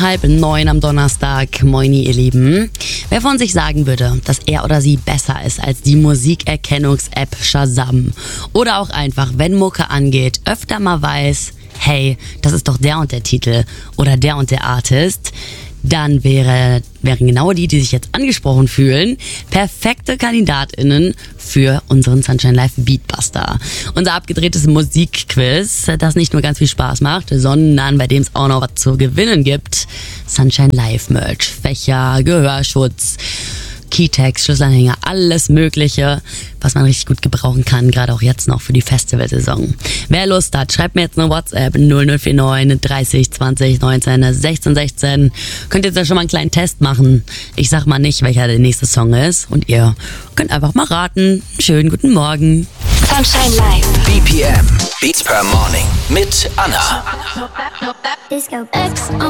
8:30 am Donnerstag. Moini, ihr Lieben. Wer von sich sagen würde, dass er oder sie besser ist als die Musikerkennungs-App Shazam oder auch einfach, wenn Mucke angeht, öfter mal weiß, hey, das ist doch der und der Titel oder der und der Artist, dann wären genau die sich jetzt angesprochen fühlen, perfekte KandidatInnen für unseren Sunshine Live Beatbuster. Unser abgedrehtes Musikquiz, das nicht nur ganz viel Spaß macht, sondern bei dem es auch noch was zu gewinnen gibt. Sunshine Live Merch, Fächer, Gehörschutz, Keytags, Schlüsselanhänger, alles Mögliche, was man richtig gut gebrauchen kann, gerade auch jetzt noch für die Festivalsaison. Wer Lust hat, schreibt mir jetzt eine WhatsApp 0049 30 20 19 16 16. Könnt ihr jetzt ja schon mal einen kleinen Test machen. Ich sag mal nicht, welcher der nächste Song ist und ihr könnt einfach mal raten. Schönen guten Morgen. Sunshine Live. BPM, Beats per Morning mit Anna. Disco X on